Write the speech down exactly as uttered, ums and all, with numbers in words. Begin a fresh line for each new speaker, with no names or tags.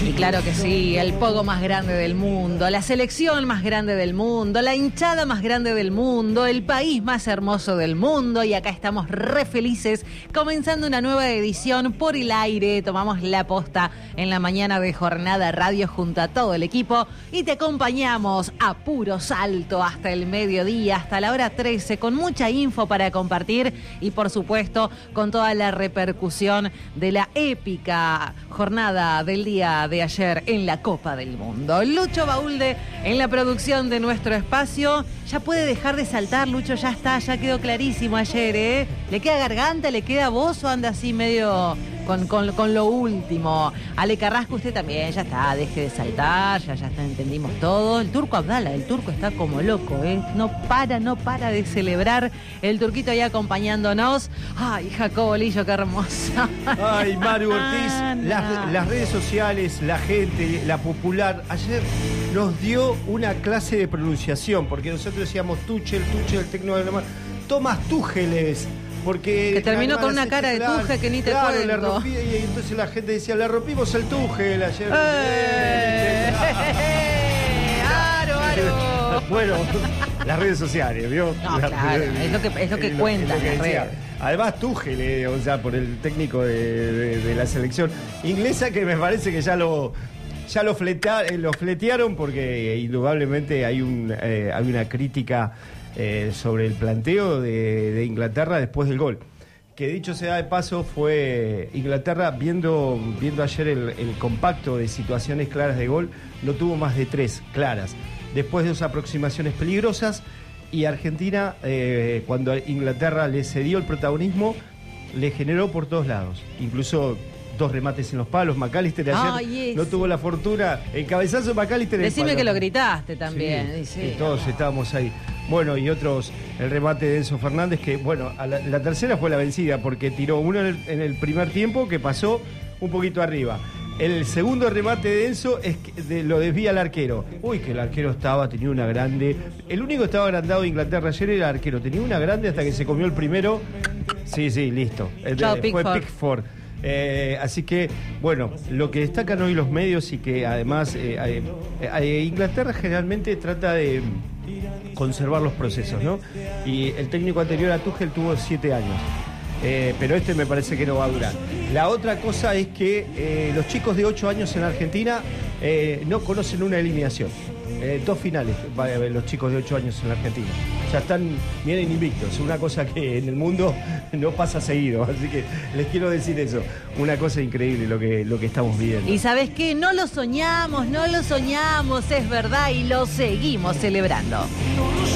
Y claro que sí, el pogo más grande del mundo, la selección más grande del mundo, la hinchada más grande del mundo, el país más hermoso del mundo. Y acá estamos re felices, comenzando una nueva edición por el aire. Tomamos la posta en la mañana de Jornada Radio junto a todo el equipo y te acompañamos a puro salto hasta el mediodía, hasta la hora trece, con mucha info para compartir y por supuesto con toda la repercusión de la épica jornada del día de ayer en la Copa del Mundo. Lucho Baúlde en la producción de nuestro espacio. Ya puede dejar de saltar, Lucho, ya está, ya quedó clarísimo ayer, ¿eh? ¿Le queda garganta, le queda voz o anda así medio con, con, con lo último? Ale Carrasco, usted también, ya está, deje de saltar, ya, ya está, entendimos todo. El turco Abdala, el turco está como loco, ¿eh? No para, no para de celebrar. El turquito ahí acompañándonos. Ay, Jacobo Lillo, qué hermosa.
Ay, Maru Ortiz, las, las redes sociales, la gente, la popular, ayer nos dio una clase de pronunciación, porque nosotros decíamos Tuchel, Tuchel, el técnico de la mano. Tomás Túgeles, porque...
Que terminó con una cara de Tuchel que ni te
claro,
cuento.
le rompí, y entonces la gente decía, le rompimos el Tuchel ayer.
¡Eh! ¡Aro, aro!
Bueno, las redes sociales, ¿vio?
No,
La,
claro, es lo que, es lo que
es
cuentan
es lo que
las
decía.
redes.
Además, Tuchel, eh, o sea, por el técnico de, de, de la selección inglesa, que me parece que ya lo... Ya lo, fleta, eh, lo fletearon porque eh, indudablemente hay, un, eh, hay una crítica eh, sobre el planteo de, de Inglaterra después del gol. Que dicho sea de paso, fue Inglaterra, viendo, viendo ayer el, el compacto de situaciones claras de gol, no tuvo más de tres claras. Después de dos aproximaciones peligrosas, y Argentina, eh, cuando Inglaterra le cedió el protagonismo, le generó por todos lados. Incluso dos remates en los palos. McAllister ayer
Ay,
no tuvo la fortuna. El cabezazo de McAllister en el
Decime
palo.
que lo gritaste también.
Sí,
Sí,
sí, todos estábamos ahí. Bueno, y otros, el remate de Enzo Fernández, que bueno, a la, la tercera fue la vencida, porque tiró uno en el, en el primer tiempo que pasó un poquito arriba. El segundo remate de Enzo es que de, lo desvía el arquero. Uy, que el arquero estaba, tenía una grande. El único que estaba agrandado de Inglaterra ayer era el arquero. Tenía una grande hasta que se comió el primero. Sí, sí, listo.
Chao,
fue
Pickford.
Pickford. Eh, así que, bueno, lo que destacan hoy los medios y que además eh, eh, eh, Inglaterra generalmente trata de conservar los procesos, ¿no? Y el técnico anterior a Tuchel tuvo siete años. Eh, pero este me parece que no va a durar. La otra cosa es que eh, los chicos de ocho años en Argentina eh, no conocen una eliminación. Eh, dos finales va a haber los chicos de ocho años en la Argentina. Ya están, vienen invictos, una cosa que en el mundo no pasa seguido. Así que les quiero decir eso, una cosa increíble lo que, lo que estamos viendo.
Y ¿sabes qué? No lo soñamos, no lo soñamos, es verdad, y lo seguimos celebrando.